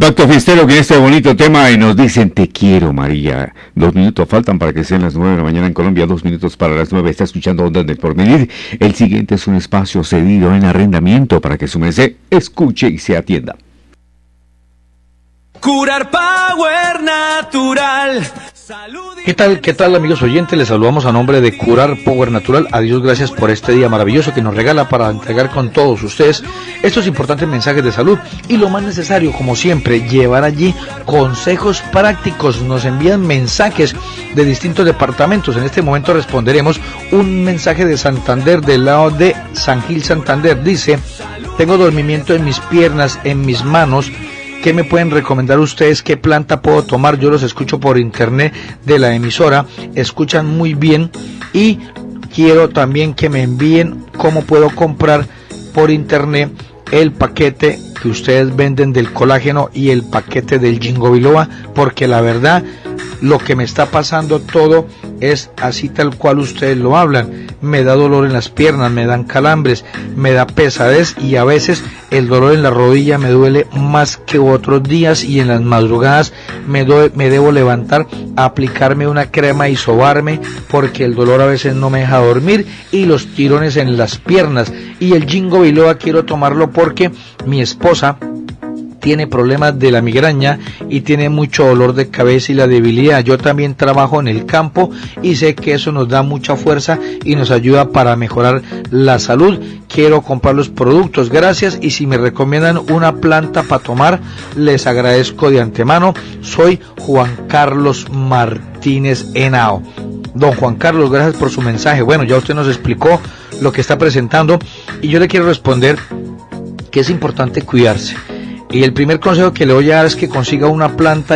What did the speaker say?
Pacto Fiestero con este bonito tema y nos dicen te quiero, María. 2 minutos faltan para que sean las 9 de la mañana en Colombia, 2 minutos para las 9. Está escuchando Ondas del Porvenir. El siguiente es un espacio cedido en arrendamiento para que su merced escuche y se atienda. Curar Power Natural. ¿Qué tal amigos oyentes? Les saludamos a nombre de Curar Power Natural. A Dios gracias por este día maravilloso que nos regala para entregar con todos ustedes estos importantes mensajes de salud y lo más necesario, como siempre, llevar allí consejos prácticos. Nos envían mensajes de distintos departamentos. En este momento responderemos un mensaje de Santander, del lado de San Gil, Santander. Dice: tengo dormimiento en mis piernas, en mis manos. ¿Qué me pueden recomendar ustedes? ¿Qué planta puedo tomar? Yo los escucho por internet de la emisora, escuchan muy bien y quiero también que me envíen cómo puedo comprar por internet el paquete que ustedes venden del colágeno y el paquete del Ginkgo biloba, porque la verdad lo que me está pasando todo es así tal cual ustedes lo hablan. Me da dolor en las piernas, me dan calambres, me da pesadez y a veces el dolor en la rodilla me duele más que otros días y en las madrugadas me debo levantar a aplicarme una crema y sobarme porque el dolor a veces no me deja dormir y los tirones en las piernas. Y el Ginkgo biloba quiero tomarlo porque mi esposa tiene problemas de la migraña y tiene mucho dolor de cabeza y la debilidad. Yo también trabajo en el campo y sé que eso nos da mucha fuerza y nos ayuda para mejorar la salud. Quiero comprar los productos, gracias, y si me recomiendan una planta para tomar, les agradezco de antemano. Soy Juan Carlos Martínez Henao. Don Juan Carlos, gracias por su mensaje. Bueno, ya usted nos explicó lo que está presentando y yo le quiero responder que es importante cuidarse. Y el primer consejo que le voy a dar es que consiga una planta